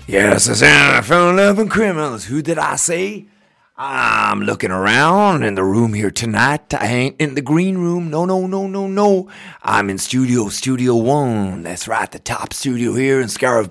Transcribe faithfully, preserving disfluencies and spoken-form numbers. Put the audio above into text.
Yes, I said I fell in love with criminals. Who did I say? I'm looking around in the room here tonight. I ain't in the green room. No, no, no, no, no. I'm in studio, Studio One. That's right, the top studio here in Scariff